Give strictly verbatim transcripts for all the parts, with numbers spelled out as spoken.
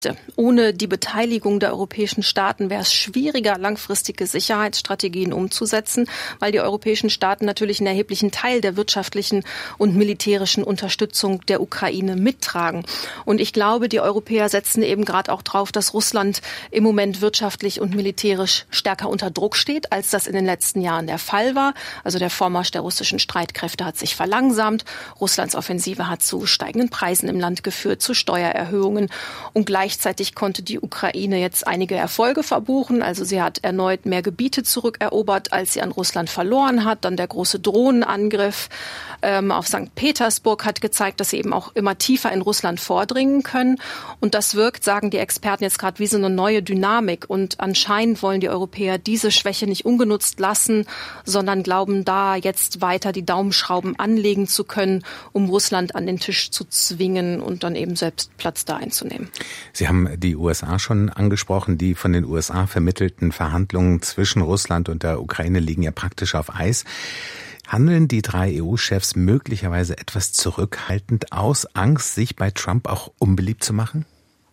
Ohne die Beteiligung der europäischen Staaten wäre es schwieriger, langfristige Sicherheitsstrategien umzusetzen, weil die europäischen Staaten natürlich einen erheblichen Teil der wirtschaftlichen und militärischen Unterstützung der Ukraine mittragen. Und ich glaube, die Europäer setzen eben gerade auch drauf, dass Russland im Moment wirtschaftlich und militärisch stärker unter Druck steht, als das in den letzten Jahren der Fall war. Also der Vormarsch der russischen Streitkräfte hat sich verlangsamt. Russlands Offensive hat zu steigenden Preisen im Land geführt, zu Steuererhöhungen und gleich Gleichzeitig konnte die Ukraine jetzt einige Erfolge verbuchen. Also sie hat erneut mehr Gebiete zurückerobert, als sie an Russland verloren hat. Dann der große Drohnenangriff ähm, auf Sankt Petersburg hat gezeigt, dass sie eben auch immer tiefer in Russland vordringen können. Und das wirkt, sagen die Experten, jetzt gerade wie so eine neue Dynamik. Und anscheinend wollen die Europäer diese Schwäche nicht ungenutzt lassen, sondern glauben da jetzt weiter die Daumenschrauben anlegen zu können, um Russland an den Tisch zu zwingen und dann eben selbst Platz da einzunehmen. Sie haben die U S A schon angesprochen. Die von den U S A vermittelten Verhandlungen zwischen Russland und der Ukraine liegen ja praktisch auf Eis. Handeln die drei E U-Chefs möglicherweise etwas zurückhaltend aus Angst, sich bei Trump auch unbeliebt zu machen?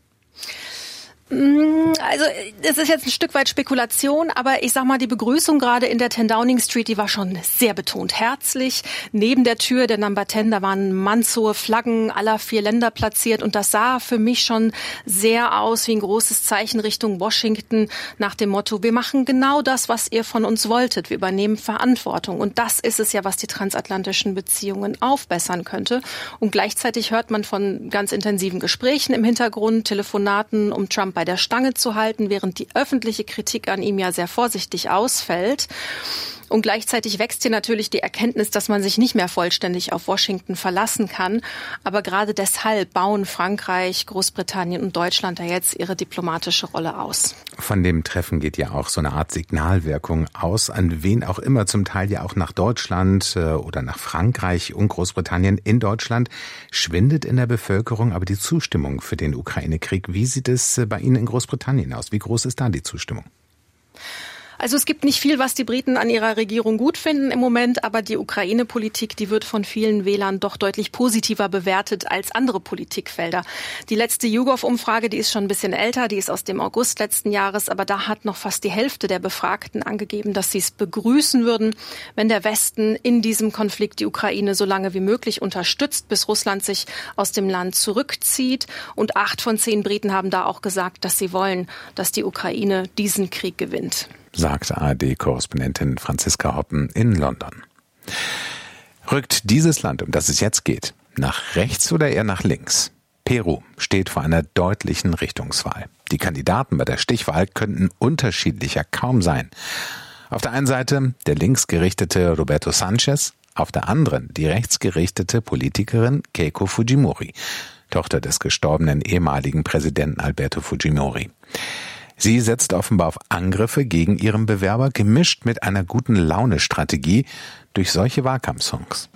Also es ist jetzt ein Stück weit Spekulation, aber ich sag mal, die Begrüßung gerade in der ten Downing Street, die war schon sehr betont herzlich. Neben der Tür der Number ten, da waren mannshohe Flaggen aller vier Länder platziert und das sah für mich schon sehr aus wie ein großes Zeichen Richtung Washington nach dem Motto, wir machen genau das, was ihr von uns wolltet, wir übernehmen Verantwortung und das ist es ja, was die transatlantischen Beziehungen aufbessern könnte. Und gleichzeitig hört man von ganz intensiven Gesprächen im Hintergrund, Telefonaten, um Trump bei der Stange zu halten, während die öffentliche Kritik an ihm ja sehr vorsichtig ausfällt. Und gleichzeitig wächst hier natürlich die Erkenntnis, dass man sich nicht mehr vollständig auf Washington verlassen kann. Aber gerade deshalb bauen Frankreich, Großbritannien und Deutschland da jetzt ihre diplomatische Rolle aus. Von dem Treffen geht ja auch so eine Art Signalwirkung aus, an wen auch immer, zum Teil ja auch nach Deutschland oder nach Frankreich und Großbritannien. In Deutschland schwindet in der Bevölkerung aber die Zustimmung für den Ukraine-Krieg. Wie sieht es bei Ihnen in Großbritannien aus? Wie groß ist da die Zustimmung? Also es gibt nicht viel, was die Briten an ihrer Regierung gut finden im Moment, aber die Ukraine-Politik, die wird von vielen Wählern doch deutlich positiver bewertet als andere Politikfelder. Die letzte YouGov-Umfrage, die ist schon ein bisschen älter, die ist aus dem August letzten Jahres, aber da hat noch fast die Hälfte der Befragten angegeben, dass sie es begrüßen würden, wenn der Westen in diesem Konflikt die Ukraine so lange wie möglich unterstützt, bis Russland sich aus dem Land zurückzieht. Und acht von zehn Briten haben da auch gesagt, dass sie wollen, dass die Ukraine diesen Krieg gewinnt. Sagte A R D-Korrespondentin Franziska Hoppen in London. Rückt dieses Land, um das es jetzt geht, nach rechts oder eher nach links? Peru steht vor einer deutlichen Richtungswahl. Die Kandidaten bei der Stichwahl könnten unterschiedlicher kaum sein. Auf der einen Seite der linksgerichtete Roberto Sanchez, auf der anderen die rechtsgerichtete Politikerin Keiko Fujimori, Tochter des gestorbenen ehemaligen Präsidenten Alberto Fujimori. Sie setzt offenbar auf Angriffe gegen ihren Bewerber, gemischt mit einer guten Laune-Strategie durch solche Wahlkampfsongs.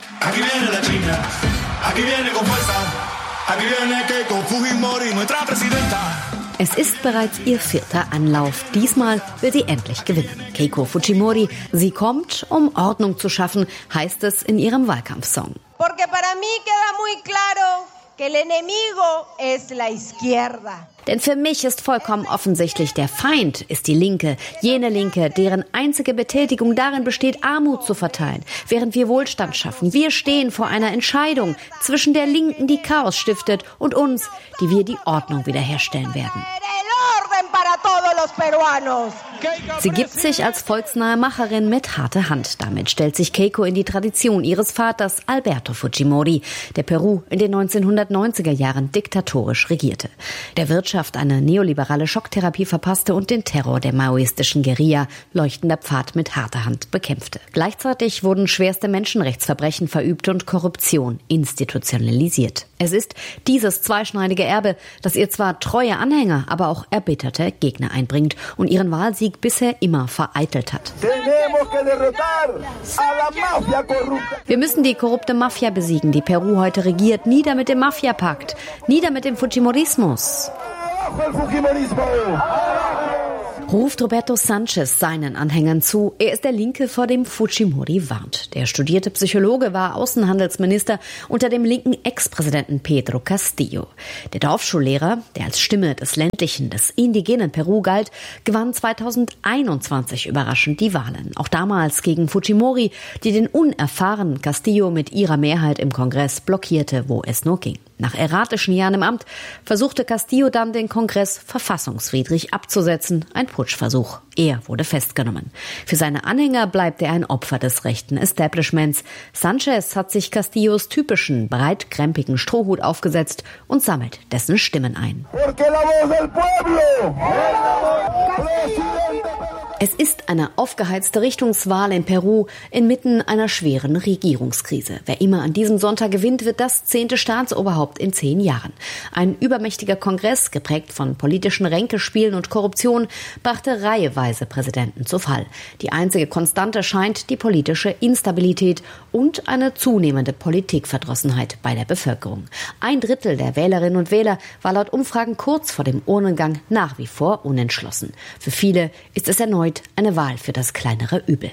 Es ist bereits ihr vierter Anlauf. Diesmal will sie endlich gewinnen. Keiko Fujimori, sie kommt, um Ordnung zu schaffen, heißt es in ihrem Wahlkampfsong. Porque para mí queda muy claro que el enemigo es la izquierda. Denn für mich ist vollkommen offensichtlich, der Feind ist die Linke, jene Linke, deren einzige Betätigung darin besteht, Armut zu verteilen, während wir Wohlstand schaffen. Wir stehen vor einer Entscheidung zwischen der Linken, die Chaos stiftet, und uns, die wir die Ordnung wiederherstellen werden. Sie gibt sich als volksnahe Macherin mit harter Hand. Damit stellt sich Keiko in die Tradition ihres Vaters Alberto Fujimori, der Peru in den neunzehnhundertneunziger Jahren diktatorisch regierte. Der Wirtschaft eine neoliberale Schocktherapie verpasste und den Terror der maoistischen Guerilla, leuchtender Pfad mit harter Hand, bekämpfte. Gleichzeitig wurden schwerste Menschenrechtsverbrechen verübt und Korruption institutionalisiert. Es ist dieses zweischneidige Erbe, das ihr zwar treue Anhänger, aber auch erbitterte Gegner einbringt und ihren Wahlsieg bisher immer vereitelt hat. Wir müssen die korrupte Mafia besiegen, die Peru heute regiert. Nieder mit dem Mafia-Pakt, nieder mit dem Fujimorismus. ruft Roberto Sanchez seinen Anhängern zu. Er ist der Linke, vor dem Fujimori warnt. Der studierte Psychologe war Außenhandelsminister unter dem linken Ex-Präsidenten Pedro Castillo. Der Dorfschullehrer, der als Stimme des ländlichen, des indigenen Peru galt, gewann zweitausendeinundzwanzig überraschend die Wahlen. Auch damals gegen Fujimori, die den unerfahrenen Castillo mit ihrer Mehrheit im Kongress blockierte, wo es nur ging. Nach erratischen Jahren im Amt versuchte Castillo dann, den Kongress verfassungswidrig abzusetzen. Ein Putschversuch. Er wurde festgenommen. Für seine Anhänger bleibt er ein Opfer des rechten Establishments. Sanchez hat sich Castillos typischen, breitkrempigen Strohhut aufgesetzt und sammelt dessen Stimmen ein. Es ist eine aufgeheizte Richtungswahl in Peru inmitten einer schweren Regierungskrise. Wer immer an diesem Sonntag gewinnt, wird das zehnte Staatsoberhaupt in zehn Jahren. Ein übermächtiger Kongress, geprägt von politischen Ränkespielen und Korruption, brachte reiheweise Präsidenten zu Fall. Die einzige Konstante scheint die politische Instabilität und eine zunehmende Politikverdrossenheit bei der Bevölkerung. Ein Drittel der Wählerinnen und Wähler war laut Umfragen kurz vor dem Urnengang nach wie vor unentschlossen. Für viele ist es erneut eine Wahl für das kleinere Übel.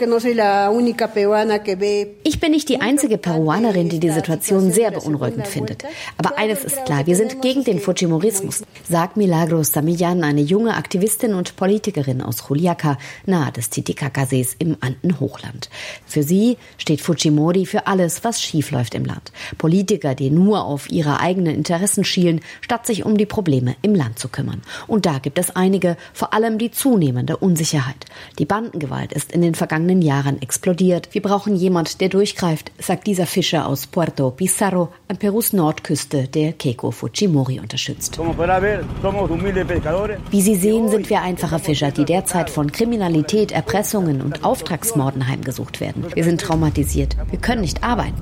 Ich bin nicht die einzige Peruanerin, die die Situation sehr beunruhigend findet. Aber eines ist klar, wir sind gegen den Fujimorismus, sagt Milagros Samillan, eine junge Aktivistin und Politikerin aus Juliaca, nahe des Titicacasees im Andenhochland. Für sie steht Fujimori für alles, was schiefläuft im Land. Politiker, die nur auf ihre eigenen Interessen schielen, statt sich um die Probleme im Land zu kümmern. Und da gibt es einige, vor allem die zunehmende Unsicherheit. Die Bandengewalt ist in den vergangenen Jahren explodiert. Wir brauchen jemand, der durchgreift, sagt dieser Fischer aus Puerto Pizarro, an Perus Nordküste, der Keiko Fujimori unterstützt. Wie Sie sehen, sind wir einfache Fischer, die derzeit von Kriminalität, Erpressungen und Auftragsmorden heimgesucht werden. Wir sind traumatisiert. Wir können nicht arbeiten.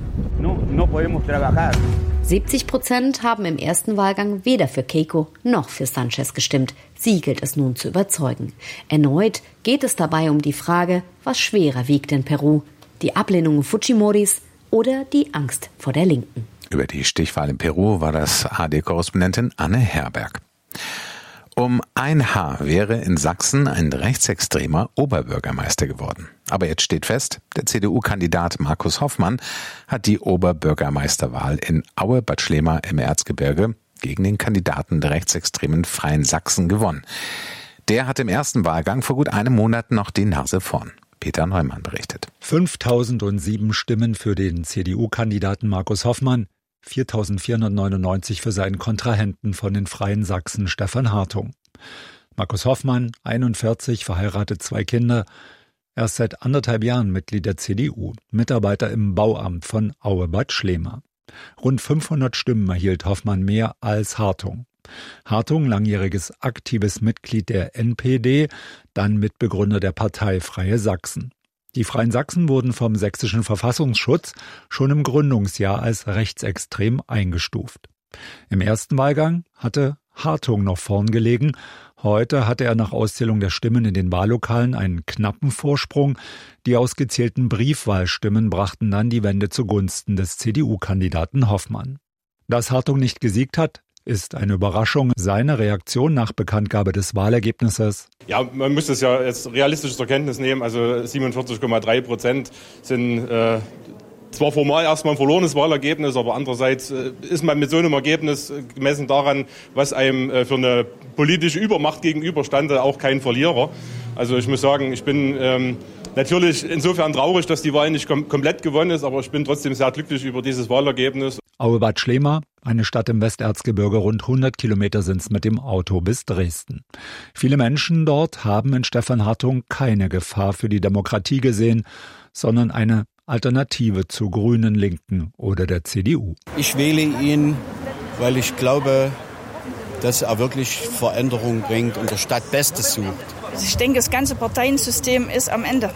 siebzig Prozent haben im ersten Wahlgang weder für Keiko noch für Sanchez gestimmt. Sie gilt es nun zu überzeugen. Erneut geht es dabei um die Frage, was schwerer wiegt in Peru: die Ablehnung Fujimoris oder die Angst vor der Linken. Über die Stichwahl in Peru war das A R D-Korrespondentin Anne Herberg. Um ein Haar wäre in Sachsen ein rechtsextremer Oberbürgermeister geworden. Aber jetzt steht fest, der C D U-Kandidat Markus Hoffmann hat die Oberbürgermeisterwahl in Aue-Bad Schlema im Erzgebirge gegen den Kandidaten der rechtsextremen Freien Sachsen gewonnen. Der hat im ersten Wahlgang vor gut einem Monat noch die Nase vorn. Peter Neumann berichtet. fünftausendsieben Stimmen für den C D U-Kandidaten Markus Hoffmann, viertausendvierhundertneunundneunzig für seinen Kontrahenten von den Freien Sachsen Stefan Hartung. Markus Hoffmann, einundvierzig, verheiratet, zwei Kinder, erst seit anderthalb Jahren Mitglied der C D U, Mitarbeiter im Bauamt von Aue-Bad Schlema. Rund fünfhundert Stimmen erhielt Hoffmann mehr als Hartung. Hartung, langjähriges aktives Mitglied der N P D, dann Mitbegründer der Partei Freie Sachsen. Die Freien Sachsen wurden vom sächsischen Verfassungsschutz schon im Gründungsjahr als rechtsextrem eingestuft. Im ersten Wahlgang hatte Hartung noch vorn gelegen. Heute hatte er nach Auszählung der Stimmen in den Wahllokalen einen knappen Vorsprung. Die ausgezählten Briefwahlstimmen brachten dann die Wende zugunsten des C D U-Kandidaten Hoffmann. Dass Hartung nicht gesiegt hat, ist eine Überraschung. Seine Reaktion nach Bekanntgabe des Wahlergebnisses: Ja, man müsste es ja jetzt realistisch zur Kenntnis nehmen. Also siebenundvierzig Komma drei Prozent sind äh, zwar formal erstmal ein verlorenes Wahlergebnis, aber andererseits äh, ist man mit so einem Ergebnis äh, gemessen daran, was einem äh, für eine politische Übermacht gegenüberstand, auch kein Verlierer. Also ich muss sagen, ich bin ähm, natürlich insofern traurig, dass die Wahl nicht kom- komplett gewonnen ist, aber ich bin trotzdem sehr glücklich über dieses Wahlergebnis. Aue-Bad Schlema, eine Stadt im Westerzgebirge, rund hundert Kilometer sind es mit dem Auto bis Dresden. Viele Menschen dort haben in Stefan Hartung keine Gefahr für die Demokratie gesehen, sondern eine Alternative zu Grünen, Linken oder der C D U. Ich wähle ihn, weil ich glaube, dass er wirklich Veränderung bringt und der Stadt Bestes sucht. Ich denke, das ganze Parteiensystem ist am Ende.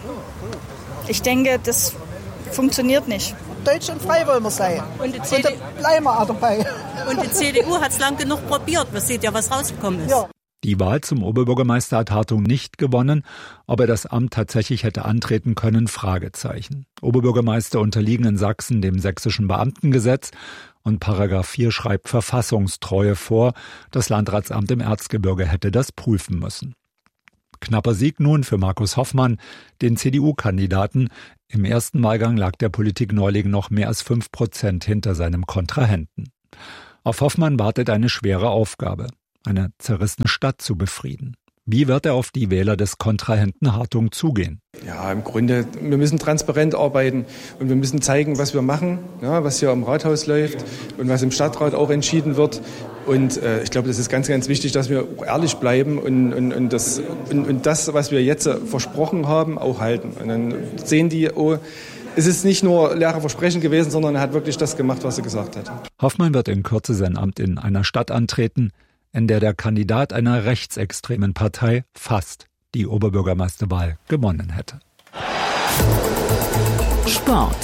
Ich denke, das funktioniert nicht. Deutsch und frei wollen wir sein. Und, die C D U, und da bleiben wir auch dabei. Und die C D U hat es lang genug probiert. Man sieht ja, was rausgekommen ist. Ja. Die Wahl zum Oberbürgermeister hat Hartung nicht gewonnen. Ob er das Amt tatsächlich hätte antreten können, Fragezeichen. Oberbürgermeister unterliegen in Sachsen dem sächsischen Beamtengesetz und Paragraph vier schreibt Verfassungstreue vor. Das Landratsamt im Erzgebirge hätte das prüfen müssen. Knapper Sieg nun für Markus Hoffmann, den C D U-Kandidaten. Im ersten Wahlgang lag der Politikneuling noch mehr als fünf Prozent hinter seinem Kontrahenten. Auf Hoffmann wartet eine schwere Aufgabe, eine zerrissene Stadt zu befrieden. Wie wird er auf die Wähler des Kontrahenten Hartung zugehen? Ja, im Grunde, wir müssen transparent arbeiten und wir müssen zeigen, was wir machen, ja, was hier im Rathaus läuft und was im Stadtrat auch entschieden wird. Und äh, ich glaube, das ist ganz, ganz wichtig, dass wir ehrlich bleiben und, und, und, das, und, und das, was wir jetzt versprochen haben, auch halten. Und dann sehen die, oh, es ist nicht nur leere Versprechen gewesen, sondern er hat wirklich das gemacht, was er gesagt hat. Hoffmann wird in Kürze sein Amt in einer Stadt antreten, in der der Kandidat einer rechtsextremen Partei fast die Oberbürgermeisterwahl gewonnen hätte. Sport.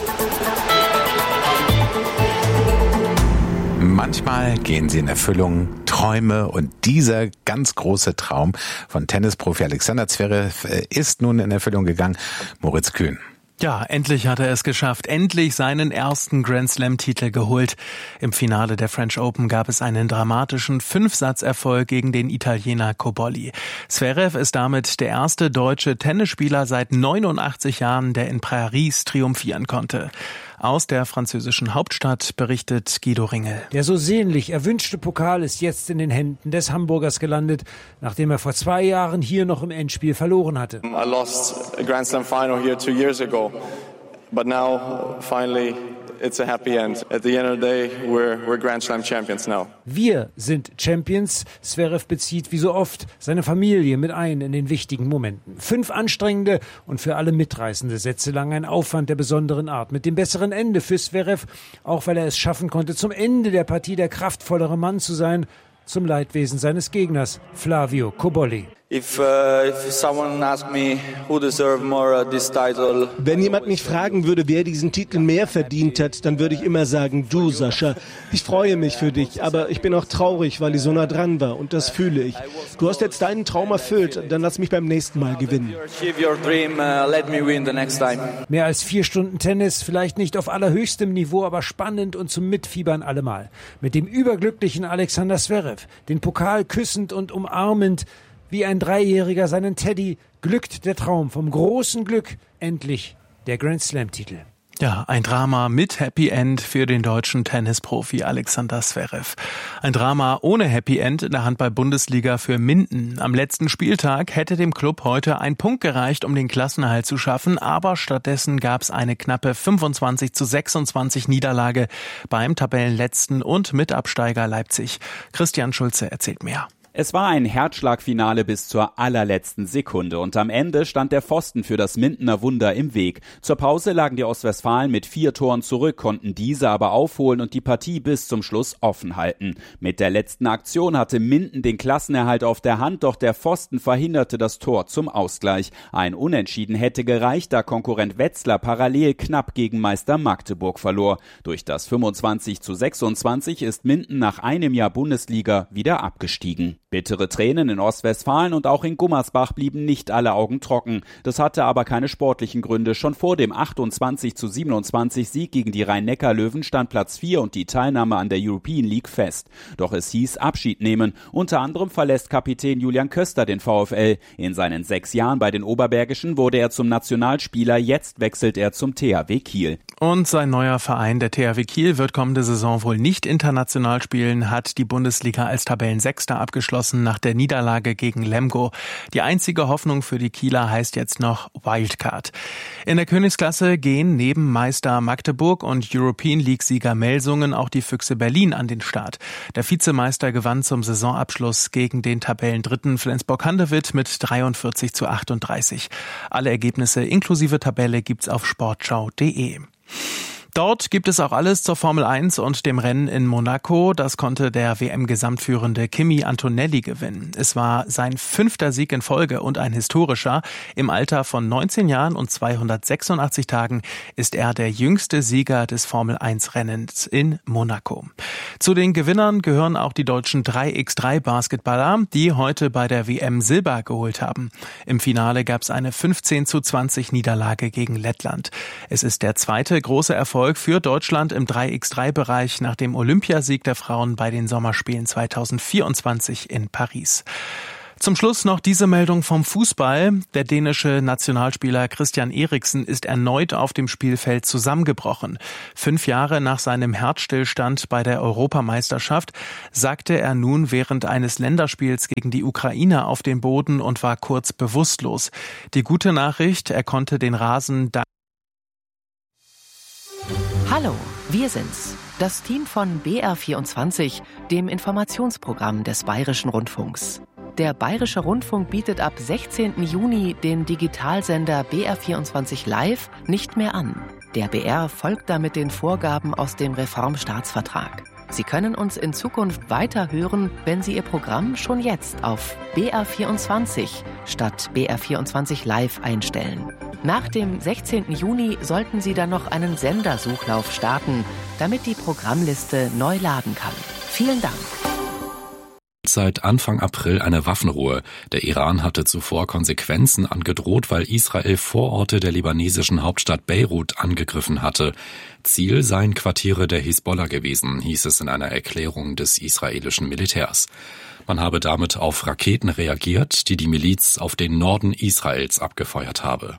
Manchmal gehen sie in Erfüllung, Träume, und dieser ganz große Traum von Tennisprofi Alexander Zverev ist nun in Erfüllung gegangen. Moritz Kühn. Ja, endlich hat er es geschafft. Endlich seinen ersten Grand-Slam-Titel geholt. Im Finale der French Open gab es einen dramatischen Fünfsatzerfolg gegen den Italiener Cobolli. Zverev ist damit der erste deutsche Tennisspieler seit neunundachtzig Jahren, der in Paris triumphieren konnte. Aus der französischen Hauptstadt berichtet Guido Ringel. Der so sehnlich erwünschte Pokal ist jetzt in den Händen des Hamburgers gelandet, nachdem er vor zwei Jahren hier noch im Endspiel verloren hatte. I lost a Grand Slam final here two years ago, but now finally it's a happy end. At the end of the day, we're we're Grand Slam champions now. Wir sind Champions. Zverev bezieht wie so oft seine Familie mit ein in den wichtigen Momenten. Fünf anstrengende und für alle mitreißende Sätze lang ein Aufwand der besonderen Art. Mit dem besseren Ende für Zverev, auch weil er es schaffen konnte, zum Ende der Partie der kraftvollere Mann zu sein, zum Leidwesen seines Gegners, Flavio Cobolli. If, uh, if someone asked me who deserved more uh, this title. Wenn jemand mich fragen würde, wer diesen Titel mehr verdient hat, dann würde ich immer sagen, du, Sascha. Ich freue mich für dich, aber ich bin auch traurig, weil ich so nah dran war, und das fühle ich. Du hast jetzt deinen Traum erfüllt, dann lass mich beim nächsten Mal gewinnen. Mehr als vier Stunden Tennis, vielleicht nicht auf allerhöchstem Niveau, aber spannend und zum Mitfiebern allemal. Mit dem überglücklichen Alexander Zverev, den Pokal küssend und umarmend, wie ein Dreijähriger seinen Teddy, glückt der Traum vom großen Glück. Endlich der Grand-Slam-Titel. Ja, ein Drama mit Happy End für den deutschen Tennisprofi Alexander Zverev. Ein Drama ohne Happy End in der Handball-Bundesliga für Minden. Am letzten Spieltag hätte dem Club heute ein Punkt gereicht, um den Klassenerhalt zu schaffen, aber stattdessen gab es eine knappe fünfundzwanzig zu sechsundzwanzig Niederlage beim Tabellenletzten und Mitabsteiger Leipzig. Christian Schulze erzählt mehr. Es war ein Herzschlagfinale bis zur allerletzten Sekunde und am Ende stand der Pfosten für das Mindener Wunder im Weg. Zur Pause lagen die Ostwestfalen mit vier Toren zurück, konnten diese aber aufholen und die Partie bis zum Schluss offen halten. Mit der letzten Aktion hatte Minden den Klassenerhalt auf der Hand, doch der Pfosten verhinderte das Tor zum Ausgleich. Ein Unentschieden hätte gereicht, da Konkurrent Wetzlar parallel knapp gegen Meister Magdeburg verlor. Durch das fünfundzwanzig zu sechsundzwanzig ist Minden nach einem Jahr Bundesliga wieder abgestiegen. Bittere Tränen in Ostwestfalen und auch in Gummersbach blieben nicht alle Augen trocken. Das hatte aber keine sportlichen Gründe. Schon vor dem achtundzwanzig zu siebenundzwanzig Sieg gegen die Rhein-Neckar-Löwen stand Platz vier und die Teilnahme an der European League fest. Doch es hieß Abschied nehmen. Unter anderem verlässt Kapitän Julian Köster den VfL. In seinen sechs Jahren bei den Oberbergischen wurde er zum Nationalspieler. Jetzt wechselt er zum T H W Kiel. Und sein neuer Verein, der T H W Kiel, wird kommende Saison wohl nicht international spielen, hat die Bundesliga als Tabellensechster abgeschlossen nach der Niederlage gegen Lemgo. Die einzige Hoffnung für die Kieler heißt jetzt noch Wildcard. In der Königsklasse gehen neben Meister Magdeburg und European League-Sieger Melsungen auch die Füchse Berlin an den Start. Der Vizemeister gewann zum Saisonabschluss gegen den Tabellendritten Flensburg-Handewitt mit dreiundvierzig zu achtunddreißig. Alle Ergebnisse inklusive Tabelle gibt's auf sportschau punkt de. Dort gibt es auch alles zur Formel eins und dem Rennen in Monaco. Das konnte der W M-Gesamtführende Kimi Antonelli gewinnen. Es war sein fünfter Sieg in Folge und ein historischer. Im Alter von neunzehn Jahren und zweihundertsechsundachtzig Tagen ist er der jüngste Sieger des Formel eins Rennens in Monaco. Zu den Gewinnern gehören auch die deutschen drei gegen drei Basketballer, die heute bei der W M Silber geholt haben. Im Finale gab es eine fünfzehn zu zwanzig Niederlage gegen Lettland. Es ist der zweite große Erfolg für Deutschland im drei gegen drei Bereich nach dem Olympiasieg der Frauen bei den Sommerspielen zweitausendvierundzwanzig in Paris. Zum Schluss noch diese Meldung vom Fußball. Der dänische Nationalspieler Christian Eriksen ist erneut auf dem Spielfeld zusammengebrochen. Fünf Jahre nach seinem Herzstillstand bei der Europameisterschaft sagte er nun während eines Länderspiels gegen die Ukraine auf den Boden und war kurz bewusstlos. Die gute Nachricht, er konnte den Rasen dank Hallo, wir sind's, das Team von B R vierundzwanzig, dem Informationsprogramm des Bayerischen Rundfunks. Der Bayerische Rundfunk bietet ab sechzehnten Juni den Digitalsender B R vierundzwanzig Live nicht mehr an. Der B R folgt damit den Vorgaben aus dem Reformstaatsvertrag. Sie können uns in Zukunft weiter hören, wenn Sie Ihr Programm schon jetzt auf B R vierundzwanzig statt B R vierundzwanzig Live einstellen. Nach dem sechzehnten Juni sollten Sie dann noch einen Sendersuchlauf starten, damit die Programmliste neu laden kann. Vielen Dank. Seit Anfang April eine Waffenruhe. Der Iran hatte zuvor Konsequenzen angedroht, weil Israel Vororte der libanesischen Hauptstadt Beirut angegriffen hatte. Ziel seien Quartiere der Hisbollah gewesen, hieß es in einer Erklärung des israelischen Militärs. Man habe damit auf Raketen reagiert, die die Miliz auf den Norden Israels abgefeuert habe.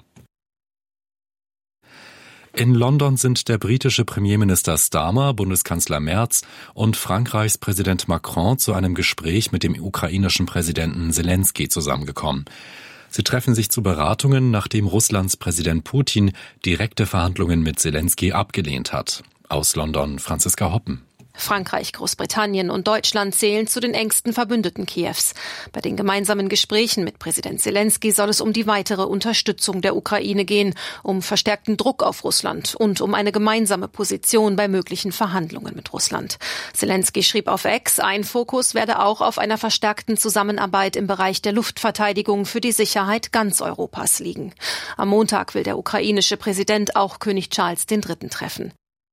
In London sind der britische Premierminister Starmer, Bundeskanzler Merz und Frankreichs Präsident Macron zu einem Gespräch mit dem ukrainischen Präsidenten Selenskyj zusammengekommen. Sie treffen sich zu Beratungen, nachdem Russlands Präsident Putin direkte Verhandlungen mit Selenskyj abgelehnt hat. Aus London Franziska Hoppen. Frankreich, Großbritannien und Deutschland zählen zu den engsten Verbündeten Kiews. Bei den gemeinsamen Gesprächen mit Präsident Selenskyj soll es um die weitere Unterstützung der Ukraine gehen, um verstärkten Druck auf Russland und um eine gemeinsame Position bei möglichen Verhandlungen mit Russland. Selenskyj schrieb auf X, ein Fokus werde auch auf einer verstärkten Zusammenarbeit im Bereich der Luftverteidigung für die Sicherheit ganz Europas liegen. Am Montag will der ukrainische Präsident auch König Charles der Dritte treffen.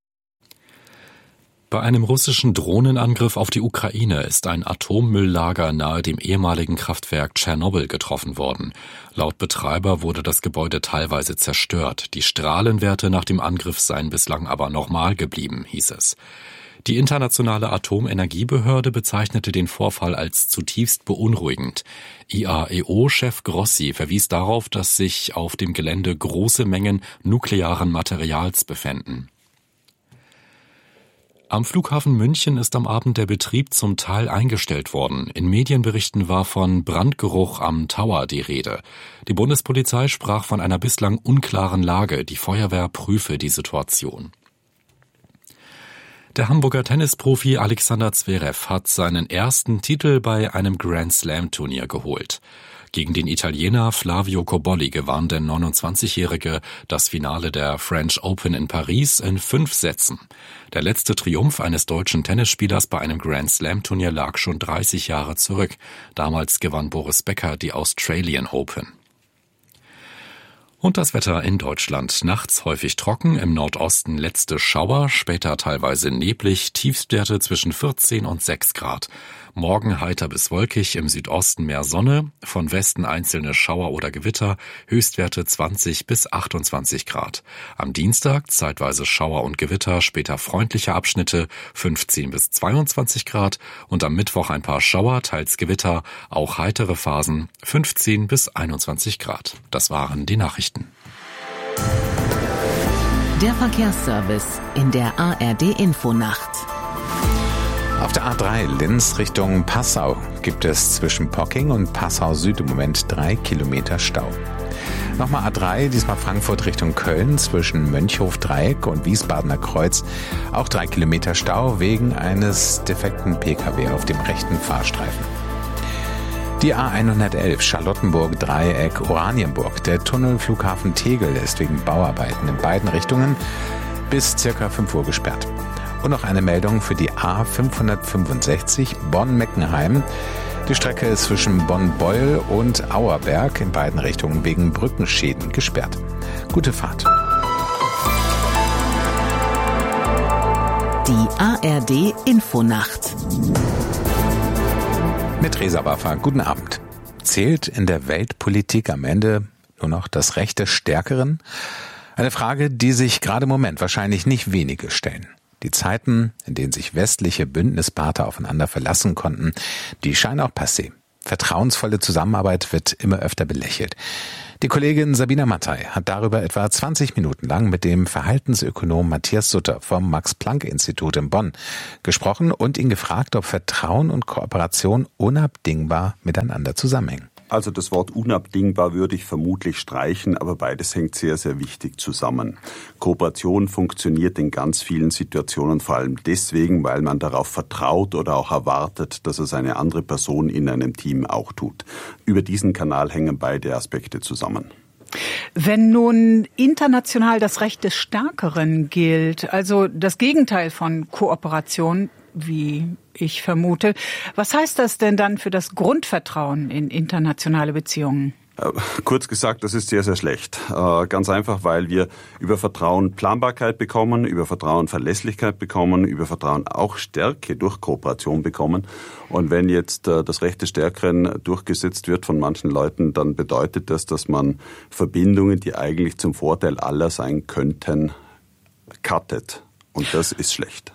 Bei einem russischen Drohnenangriff auf die Ukraine ist ein Atommülllager nahe dem ehemaligen Kraftwerk Tschernobyl getroffen worden. Laut Betreiber wurde das Gebäude teilweise zerstört. Die Strahlenwerte nach dem Angriff seien bislang aber normal geblieben, hieß es. Die Internationale Atomenergiebehörde bezeichnete den Vorfall als zutiefst beunruhigend. I A E O-Chef Grossi verwies darauf, dass sich auf dem Gelände große Mengen nuklearen Materials befänden. Am Flughafen München ist am Abend der Betrieb zum Teil eingestellt worden. In Medienberichten war von Brandgeruch am Tower die Rede. Die Bundespolizei sprach von einer bislang unklaren Lage. Die Feuerwehr prüfe die Situation. Der Hamburger Tennisprofi Alexander Zverev hat seinen ersten Titel bei einem Grand-Slam-Turnier geholt. Gegen den Italiener Flavio Cobolli gewann der neunundzwanzigjährige das Finale der French Open in Paris in fünf Sätzen. Der letzte Triumph eines deutschen Tennisspielers bei einem Grand-Slam-Turnier lag schon dreißig Jahre zurück. Damals gewann Boris Becker die Australian Open. Und das Wetter in Deutschland. Nachts häufig trocken, im Nordosten letzte Schauer, später teilweise neblig, Tiefstwerte zwischen vierzehn und sechs Grad. Morgen heiter bis wolkig, im Südosten mehr Sonne, von Westen einzelne Schauer oder Gewitter, Höchstwerte zwanzig bis achtundzwanzig Grad. Am Dienstag zeitweise Schauer und Gewitter, später freundliche Abschnitte, fünfzehn bis zweiundzwanzig Grad und am Mittwoch ein paar Schauer, teils Gewitter, auch heitere Phasen, fünfzehn bis einundzwanzig Grad. Das waren die Nachrichten. Der Verkehrsservice in der A R D-Infonacht. Auf der A drei Linz Richtung Passau gibt es zwischen Pocking und Passau Süd im Moment drei Kilometer Stau. Nochmal A drei, diesmal Frankfurt Richtung Köln zwischen Mönchhof-Dreieck und Wiesbadener Kreuz. Auch drei Kilometer Stau wegen eines defekten P K W auf dem rechten Fahrstreifen. Die A hundertelf Charlottenburg-Dreieck Oranienburg. Der Tunnel Flughafen Tegel ist wegen Bauarbeiten in beiden Richtungen bis circa fünf Uhr gesperrt. Und noch eine Meldung für die A fünfhundertfünfundsechzig Bonn-Meckenheim. Die Strecke ist zwischen Bonn-Beul und Auerberg in beiden Richtungen wegen Brückenschäden gesperrt. Gute Fahrt. Die A R D-Infonacht. Mit Resa Baffa, guten Abend. Zählt in der Weltpolitik am Ende nur noch das Recht des Stärkeren? Eine Frage, die sich gerade im Moment wahrscheinlich nicht wenige stellen. Die Zeiten, in denen sich westliche Bündnispartner aufeinander verlassen konnten, die scheinen auch passé. Vertrauensvolle Zusammenarbeit wird immer öfter belächelt. Die Kollegin Sabina Mattei hat darüber etwa zwanzig Minuten lang mit dem Verhaltensökonom Matthias Sutter vom Max-Planck-Institut in Bonn gesprochen und ihn gefragt, ob Vertrauen und Kooperation unabdingbar miteinander zusammenhängen. Also das Wort unabdingbar würde ich vermutlich streichen, aber beides hängt sehr, sehr wichtig zusammen. Kooperation funktioniert in ganz vielen Situationen vor allem deswegen, weil man darauf vertraut oder auch erwartet, dass es eine andere Person in einem Team auch tut. Über diesen Kanal hängen beide Aspekte zusammen. Wenn nun international das Recht des Stärkeren gilt, also das Gegenteil von Kooperation, wie ich vermute, was heißt das denn dann für das Grundvertrauen in internationale Beziehungen? Kurz gesagt, das ist sehr, sehr schlecht. Ganz einfach, weil wir über Vertrauen Planbarkeit bekommen, über Vertrauen Verlässlichkeit bekommen, über Vertrauen auch Stärke durch Kooperation bekommen. Und wenn jetzt das Recht des Stärkeren durchgesetzt wird von manchen Leuten, dann bedeutet das, dass man Verbindungen, die eigentlich zum Vorteil aller sein könnten, cuttet. Und das ist schlecht.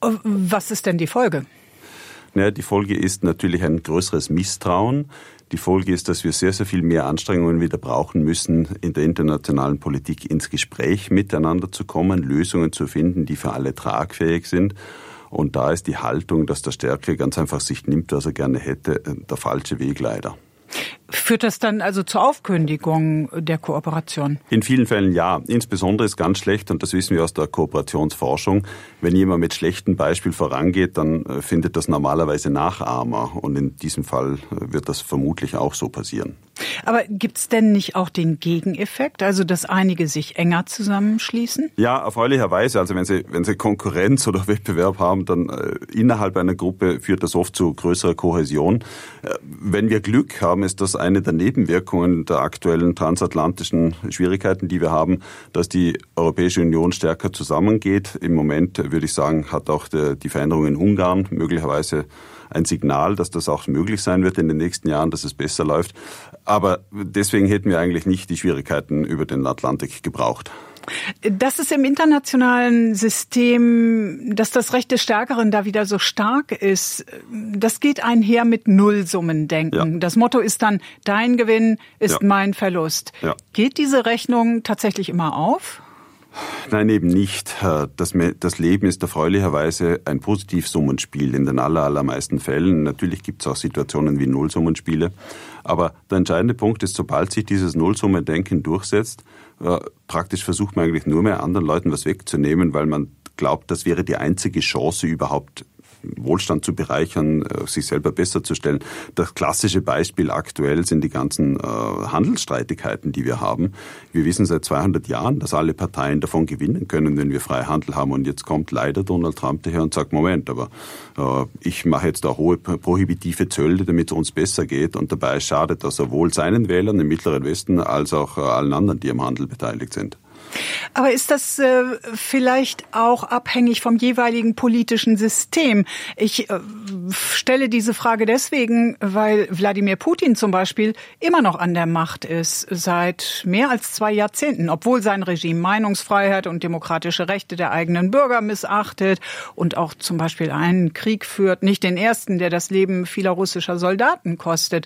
Was ist denn die Folge? Naja, die Folge ist natürlich ein größeres Misstrauen. Die Folge ist, dass wir sehr, sehr viel mehr Anstrengungen wieder brauchen müssen, in der internationalen Politik ins Gespräch miteinander zu kommen, Lösungen zu finden, die für alle tragfähig sind. Und da ist die Haltung, dass der Stärkere ganz einfach sich nimmt, was er gerne hätte, der falsche Weg leider. Führt das dann also zur Aufkündigung der Kooperation? In vielen Fällen ja. Insbesondere ist ganz schlecht, und das wissen wir aus der Kooperationsforschung, wenn jemand mit schlechtem Beispiel vorangeht, dann findet das normalerweise Nachahmer. Und in diesem Fall wird das vermutlich auch so passieren. Aber gibt es denn nicht auch den Gegeneffekt, also dass einige sich enger zusammenschließen? Ja, erfreulicherweise. Also wenn Sie, wenn Sie Konkurrenz oder Wettbewerb haben, dann äh, innerhalb einer Gruppe führt das oft zu größerer Kohäsion. Äh, wenn wir Glück haben, ist das eine der Nebenwirkungen der aktuellen transatlantischen Schwierigkeiten, die wir haben, dass die Europäische Union stärker zusammengeht. Im Moment, würde ich sagen, hat auch der, die Veränderung in Ungarn möglicherweise ein Signal, dass das auch möglich sein wird in den nächsten Jahren, dass es besser läuft. Aber deswegen hätten wir eigentlich nicht die Schwierigkeiten über den Atlantik gebraucht. Dass es im internationalen System, dass das Recht des Stärkeren da wieder so stark ist, das geht einher mit Nullsummendenken. Ja. Das Motto ist dann, dein Gewinn ist ja. mein Verlust. Ja. Geht diese Rechnung tatsächlich immer auf? Nein, eben nicht. Das, das Leben ist erfreulicherweise ein Positivsummenspiel in den aller, allermeisten Fällen. Natürlich gibt es auch Situationen wie Nullsummenspiele. Aber der entscheidende Punkt ist, sobald sich dieses Nullsummendenken durchsetzt, äh, praktisch versucht man eigentlich nur mehr anderen Leuten was wegzunehmen, weil man glaubt, das wäre die einzige Chance überhaupt, Wohlstand zu bereichern, sich selber besser zu stellen. Das klassische Beispiel aktuell sind die ganzen äh, Handelsstreitigkeiten, die wir haben. Wir wissen seit zweihundert Jahren, dass alle Parteien davon gewinnen können, wenn wir Freihandel haben. Und jetzt kommt leider Donald Trump daher und sagt, Moment, aber äh, ich mache jetzt da hohe prohibitive Zölle, damit es uns besser geht. Und dabei schadet das sowohl seinen Wählern im Mittleren Westen als auch äh, allen anderen, die am Handel beteiligt sind. Aber ist das äh, vielleicht auch abhängig vom jeweiligen politischen System? Ich äh, stelle diese Frage deswegen, weil Wladimir Putin zum Beispiel immer noch an der Macht ist, seit mehr als zwei Jahrzehnten, obwohl sein Regime Meinungsfreiheit und demokratische Rechte der eigenen Bürger missachtet und auch zum Beispiel einen Krieg führt, nicht den ersten, der das Leben vieler russischer Soldaten kostet.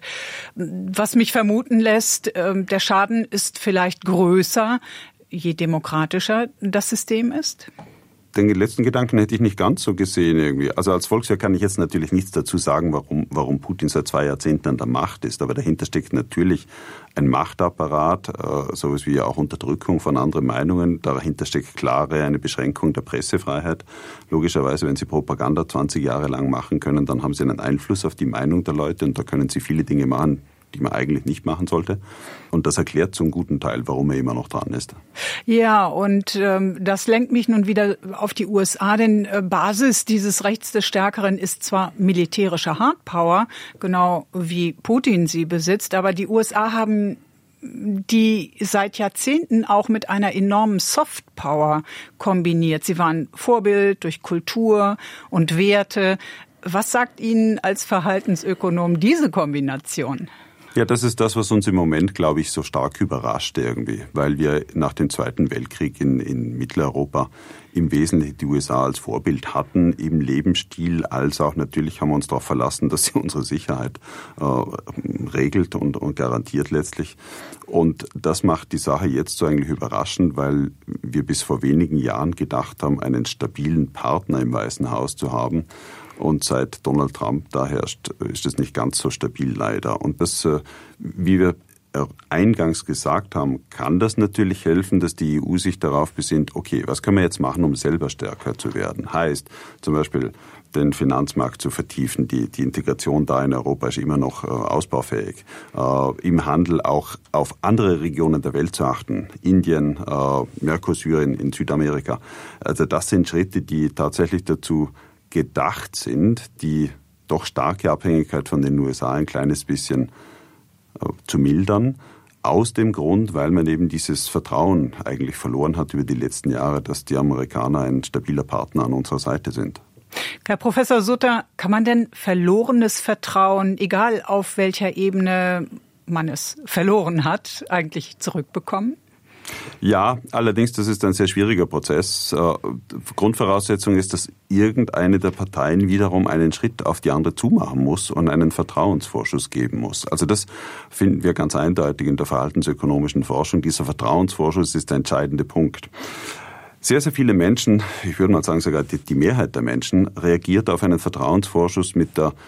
Was mich vermuten lässt, äh, der Schaden ist vielleicht größer, je demokratischer das System ist? Den letzten Gedanken hätte ich nicht ganz so gesehen irgendwie. Also als Volkswirt kann ich jetzt natürlich nichts dazu sagen, warum, warum Putin seit zwei Jahrzehnten an der Macht ist. Aber dahinter steckt natürlich ein Machtapparat, äh, sowas wie auch Unterdrückung von anderen Meinungen. Dahinter steckt klare eine Beschränkung der Pressefreiheit. Logischerweise, wenn Sie Propaganda zwanzig Jahre lang machen können, dann haben Sie einen Einfluss auf die Meinung der Leute und da können Sie viele Dinge machen, die man eigentlich nicht machen sollte. Und das erklärt zum guten Teil, warum er immer noch dran ist. Ja, und ähm, das lenkt mich nun wieder auf die U S A, denn äh, Basis dieses Rechts des Stärkeren ist zwar militärische Hardpower, genau wie Putin sie besitzt, aber die U S A haben die seit Jahrzehnten auch mit einer enormen Softpower kombiniert. Sie waren Vorbild durch Kultur und Werte. Was sagt Ihnen als Verhaltensökonom diese Kombination? Ja, das ist das, was uns im Moment, glaube ich, so stark überrascht irgendwie, weil wir nach dem Zweiten Weltkrieg in, in Mitteleuropa im Wesentlichen die U S A als Vorbild hatten, im Lebensstil, als auch natürlich haben wir uns darauf verlassen, dass sie unsere Sicherheit äh, regelt und, und garantiert letztlich. Und das macht die Sache jetzt so eigentlich überraschend, weil wir bis vor wenigen Jahren gedacht haben, einen stabilen Partner im Weißen Haus zu haben. Und seit Donald Trump da herrscht, ist es nicht ganz so stabil leider. Und das, wie wir eingangs gesagt haben, kann das natürlich helfen, dass die E U sich darauf besinnt, okay, was können wir jetzt machen, um selber stärker zu werden? Heißt zum Beispiel, den Finanzmarkt zu vertiefen. Die, die Integration da in Europa ist immer noch äh, ausbaufähig. Äh, Im Handel auch auf andere Regionen der Welt zu achten. Indien, äh, Mercosur in, in Südamerika. Also das sind Schritte, die tatsächlich dazu gedacht sind, die doch starke Abhängigkeit von den U S A ein kleines bisschen äh, zu mildern. Aus dem Grund, weil man eben dieses Vertrauen eigentlich verloren hat über die letzten Jahre, dass die Amerikaner ein stabiler Partner an unserer Seite sind. Herr Professor Sutter, kann man denn verlorenes Vertrauen, egal auf welcher Ebene man es verloren hat, eigentlich zurückbekommen? Ja, allerdings, das ist ein sehr schwieriger Prozess. Grundvoraussetzung ist, dass irgendeine der Parteien wiederum einen Schritt auf die andere zumachen muss und einen Vertrauensvorschuss geben muss. Also das finden wir ganz eindeutig in der verhaltensökonomischen Forschung. Dieser Vertrauensvorschuss ist der entscheidende Punkt. Sehr, sehr viele Menschen, ich würde mal sagen sogar die, die Mehrheit der Menschen, reagiert auf einen Vertrauensvorschuss mit der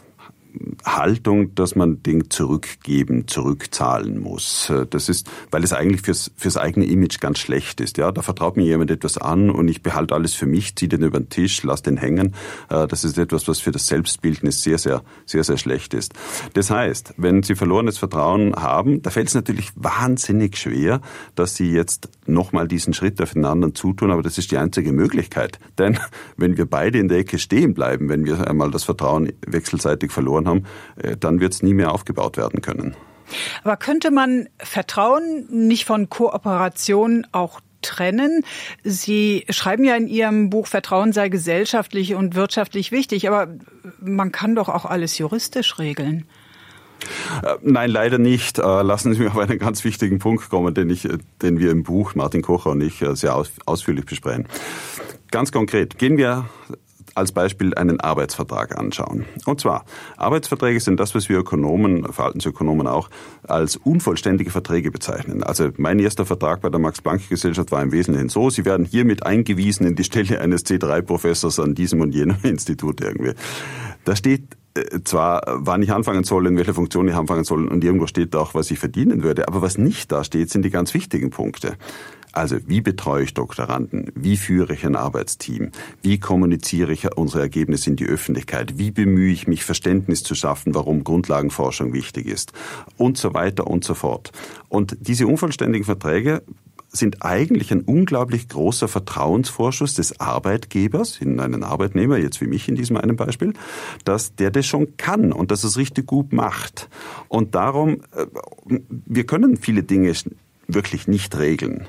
Haltung, dass man Ding zurückgeben, zurückzahlen muss. Das ist, weil es eigentlich fürs, fürs eigene Image ganz schlecht ist. Ja, da vertraut mir jemand etwas an und ich behalte alles für mich, ziehe den über den Tisch, lasse den hängen. Das ist etwas, was für das Selbstbildnis sehr, sehr, sehr, sehr schlecht ist. Das heißt, wenn Sie verlorenes Vertrauen haben, da fällt es natürlich wahnsinnig schwer, dass Sie jetzt nochmal diesen Schritt auf den anderen zutun, aber das ist die einzige Möglichkeit. Denn wenn wir beide in der Ecke stehen bleiben, wenn wir einmal das Vertrauen wechselseitig verloren haben, dann wird es nie mehr aufgebaut werden können. Aber könnte man Vertrauen nicht von Kooperation auch trennen? Sie schreiben ja in Ihrem Buch, Vertrauen sei gesellschaftlich und wirtschaftlich wichtig, aber man kann doch auch alles juristisch regeln. Nein, leider nicht. Lassen Sie mich auf einen ganz wichtigen Punkt kommen, den, ich, den wir im Buch, Martin Kocher und ich, sehr ausführlich besprechen. Ganz konkret, gehen wir als Beispiel einen Arbeitsvertrag anschauen. Und zwar, Arbeitsverträge sind das, was wir Ökonomen, Verhaltensökonomen auch, als unvollständige Verträge bezeichnen. Also mein erster Vertrag bei der Max-Planck-Gesellschaft war im Wesentlichen so, Sie werden hiermit eingewiesen in die Stelle eines C drei Professors an diesem und jenem Institut irgendwie. Da steht zwar, wann ich anfangen soll, in welcher Funktion ich anfangen soll und irgendwo steht auch, was ich verdienen würde, aber was nicht da steht, sind die ganz wichtigen Punkte. Also wie betreue ich Doktoranden? Wie führe ich ein Arbeitsteam? Wie kommuniziere ich unsere Ergebnisse in die Öffentlichkeit? Wie bemühe ich mich, Verständnis zu schaffen, warum Grundlagenforschung wichtig ist? Und so weiter und so fort. Und diese unvollständigen Verträge sind eigentlich ein unglaublich großer Vertrauensvorschuss des Arbeitgebers in einen Arbeitnehmer, jetzt wie mich in diesem einen Beispiel, dass der das schon kann und dass es richtig gut macht. Und darum, wir können viele Dinge wirklich nicht regeln.